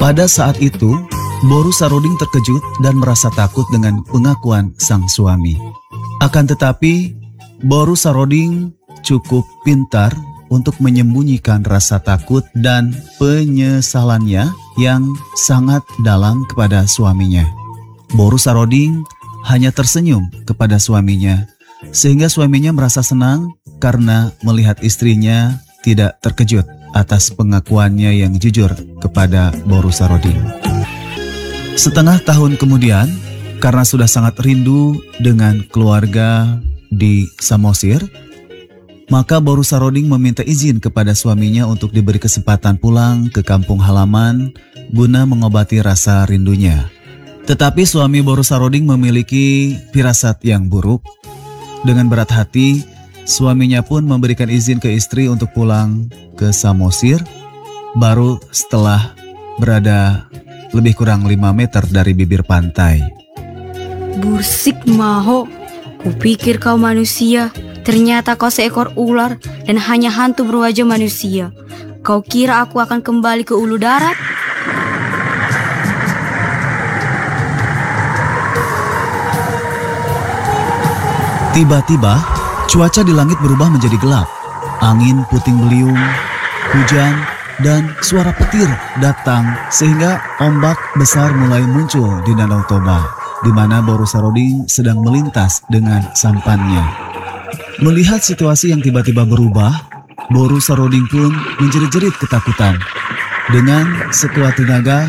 Pada saat itu, Boru Saroding terkejut dan merasa takut dengan pengakuan sang suami. Akan tetapi, Boru Saroding cukup pintar untuk menyembunyikan rasa takut dan penyesalannya yang sangat dalam kepada suaminya. Boru Saroding hanya tersenyum kepada suaminya, sehingga suaminya merasa senang karena melihat istrinya tidak terkejut atas pengakuannya yang jujur kepada Boru Saroding. Setengah tahun kemudian, karena sudah sangat rindu dengan keluarga di Samosir, maka Boru Saroding meminta izin kepada suaminya untuk diberi kesempatan pulang ke kampung halaman guna mengobati rasa rindunya. Tetapi suami Boru Saroding memiliki firasat yang buruk. Dengan berat hati, suaminya pun memberikan izin ke istri untuk pulang ke Samosir, baru setelah berada lebih kurang 5 meter dari bibir pantai. Bursik Maho, kupikir kau manusia, ternyata kau seekor ular dan hanya hantu berwajah manusia. Kau kira aku akan kembali ke ulu darat? Tiba-tiba, cuaca di langit berubah menjadi gelap. Angin puting beliung, hujan, dan suara petir datang sehingga ombak besar mulai muncul di Danau Toba, di mana Boru Saroding sedang melintas dengan sampannya. Melihat situasi yang tiba-tiba berubah, Boru Saroding pun menjerit-jerit ketakutan. Dengan sekuat tenaga,